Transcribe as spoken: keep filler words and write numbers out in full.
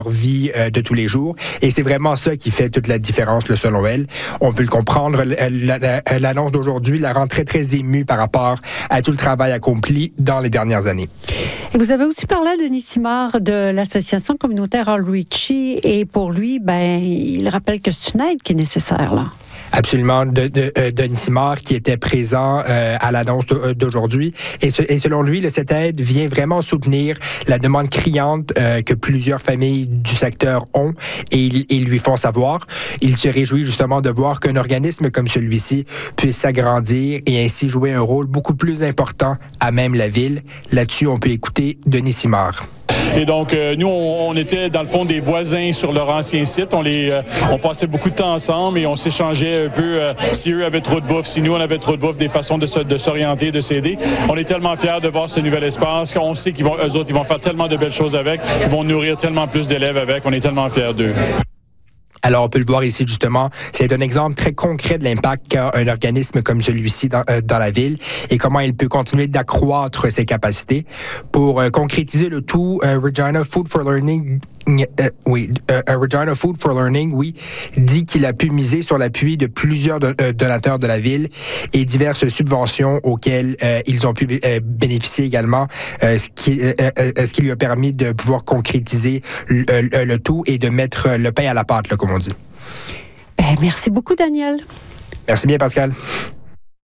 vie euh, de tous les jours. Et c'est vraiment ça qui fait toute la différence, là, selon elle. On peut le comprendre. L'annonce d'aujourd'hui la rend très, très émue par rapport à tout le travail accompli dans les dernières années. Et vous avez aussi parlé à Denis Simard de l'association communautaire All Richie. Et pour lui, ben, il rappelle que c'est une aide qui est nécessaire, là. Absolument, de, de, de Denis Simard qui était présent euh, à l'annonce d'aujourd'hui. Et, ce, et selon lui, là, cette aide vient vraiment soutenir la demande criante euh, que plusieurs familles du secteur ont et ils, ils lui font savoir. Il se réjouit justement de voir qu'un organisme comme celui-ci puisse s'agrandir et ainsi jouer un rôle beaucoup plus important à même la ville. Là-dessus, on peut écouter Denis Simard. Et donc, euh, nous, on, on était dans le fond des voisins sur leur ancien site. On les, euh, on passait beaucoup de temps ensemble et on s'échangeait un peu euh, si eux avaient trop de bouffe, si nous, on avait trop de bouffe, des façons de, se, de s'orienter, de s'aider. On est tellement fiers de voir ce nouvel espace. On sait qu'ils vont, eux autres, ils vont faire tellement de belles choses avec. Ils vont nourrir tellement plus d'élèves avec. On est tellement fiers d'eux. Alors, on peut le voir ici, justement. C'est un exemple très concret de l'impact qu'a un organisme comme celui-ci dans, euh, dans la ville et comment il peut continuer d'accroître ses capacités. Pour euh, concrétiser le tout, euh, Regina Food for Learning, euh, oui, euh, Regina Food for Learning, oui, dit qu'il a pu miser sur l'appui de plusieurs don- euh, donateurs de la ville et diverses subventions auxquelles euh, ils ont pu euh, bénéficier également, euh, ce, qui, euh, euh, ce qui lui a permis de pouvoir concrétiser le, le, le tout et de mettre le pain à la pâte, là, comme on dit. Ben, merci beaucoup, Daniel. Merci bien, Pascal.